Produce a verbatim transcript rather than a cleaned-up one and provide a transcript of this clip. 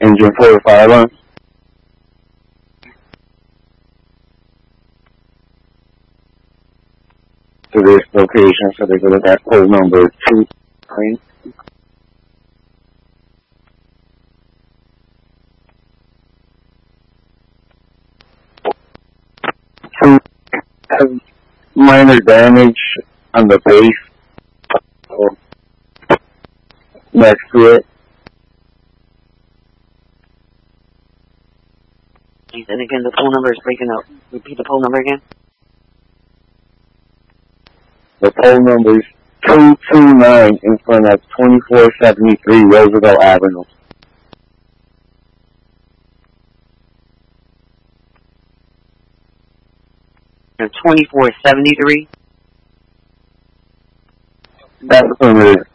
engine four five one. To this location, so they go to that pole number two nine. Two has minor damage on the base or next to it. And again, the pole number is breaking up. Repeat the pole number again. The pole number is two two nine in front of twenty-four seventy-three Roosevelt Avenue. And twenty-four seventy-three? That's affirmative.